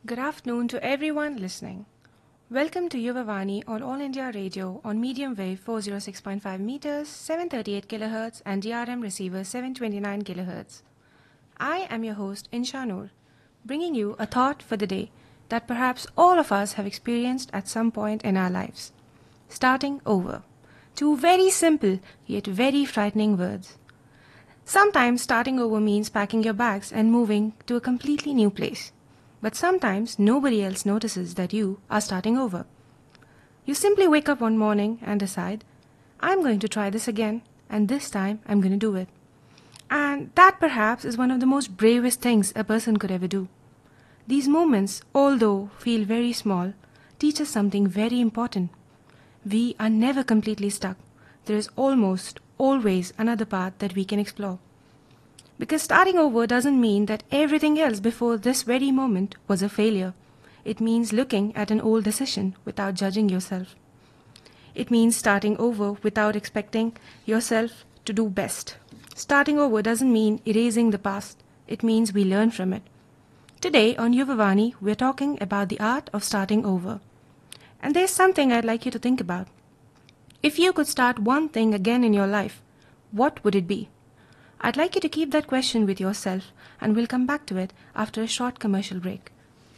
Good afternoon to everyone listening. Welcome to Yuvavani on All India Radio on medium wave 406.5 meters, 738 kHz and DRM receiver 729 kHz. I am your host Insha Noor, bringing you a thought for the day that perhaps all of us have experienced at some point in our lives. Starting over. Two very simple yet very frightening words. Sometimes starting over means packing your bags and moving to a completely new place. But sometimes nobody else notices that you are starting over. You simply wake up one morning and decide, I'm going to try this again, and this time I'm going to do it. And that perhaps is one of the most bravest things a person could ever do. These moments, although feel very small, teach us something very important. We are never completely stuck. There is almost always another path that we can explore. Because starting over doesn't mean that everything else before this very moment was a failure. It means looking at an old decision without judging yourself. It means starting over without expecting yourself to do best. Starting over doesn't mean erasing the past. It means we learn from it. Today on Yuvavani, we're talking about the art of starting over. And there's something I'd like you to think about. If you could start one thing again in your life, what would it be? I'd like you to keep that question with yourself, and we'll come back to it after a short commercial break.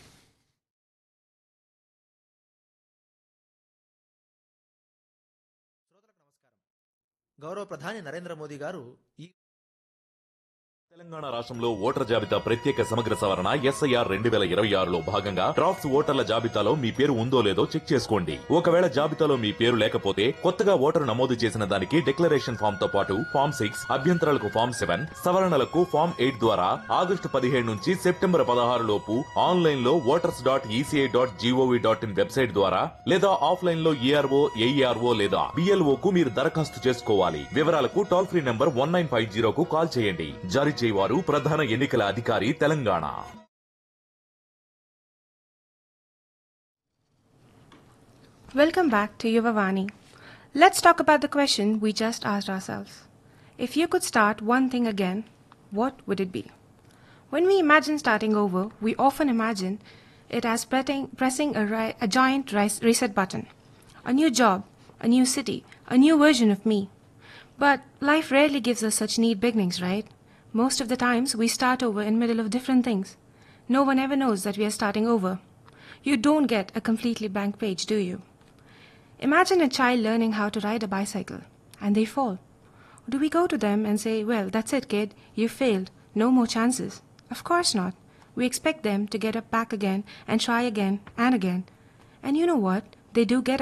గౌరవ ప్రధాని నరేంద్ర మోదీ గారు ఈ తెలంగాణ రాష్ట్రంలో voter జాబితా ప్రత్యేక సమగ్ర సవరణ SIR 2026లో భాగంగా డ్రాఫ్ట్స్ ఓటర్ల జాబితాలో మీ పేరు ఉందో లేదో చెక్ చేసుకోండి. ఒకవేళ జాబితాలో మీ పేరు లేకపోతే కొత్తగా ఓటరు నమోదు చేసిన దానికి డిక్లరేషన్ ఫామ్ తో పాటు ఫామ్ 6, అభ్యంతరాలకు ఫామ్ 7, సవరణలకు ఫామ్ 8 ద్వారా ఆగస్టు 17 నుంచి సెప్టెంబర్ 16 లోపు ఆన్లైన్ లో voters.eci.gov.in వెబ్సైట్ ద్వారా లేదా ఆఫ్లైన్ లో ఏఆర్ఓ, ఏఈఆర్ఓ లేదా బిఎల్ఓ కు మీరు దరఖాస్తు చేసుకోవాలి. వివరాలకు టోల్ ఫ్రీ నంబర్ 1950 కు కాల్ చేయండి. జారీ చేయవారు ప్రధాన ఎన్నికల అధికారి Telangana. Welcome back to Yuvavani. Let's talk about the question we just asked ourselves. If you could start one thing again, what would it be? When we imagine starting over, we often imagine it as pressing a giant reset button. A new job, a new city, a new version of me. But life rarely gives us such neat beginnings, right? Most of the times we start over in middle of different things. No one ever knows that we are starting over. You don't get a completely blank page, do you? Imagine a child learning how to ride a bicycle, and they fall. Do we go to them and say, well, that's it, kid, you failed, no more chances? Of course not. We expect them to get up back again and try again and again. And you know what? They do get